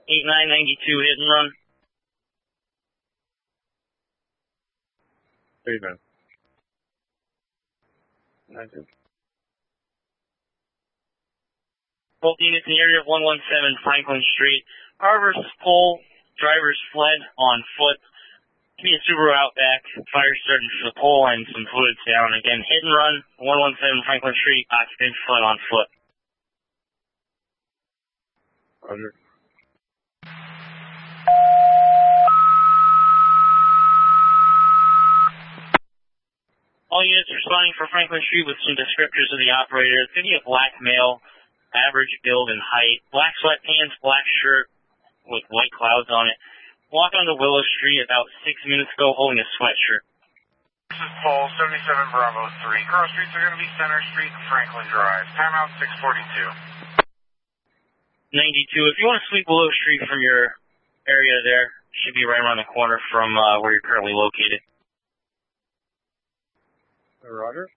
8992, hit and run. There you go. 92. Both units in the area of 117 Franklin Street. Carver's pole, drivers fled on foot. Give me a Subaru Outback, fire started for the pole and some fluids down. Again, hit and run, 117 Franklin Street, occupant fled on foot. Roger. All units responding for Franklin Street with some descriptors of the operator. It's going to be a black male, average build and height, black sweatpants, black shirt with white clouds on it. Walked onto Willow Street about 6 minutes ago holding a sweatshirt. This is Paul, 77 Bravo 3. Cross streets are going to be Center Street and Franklin Drive. Timeout 642. 92. If you want to sweep Willow Street from your area there, should be right around the corner from where you're currently located. Roger.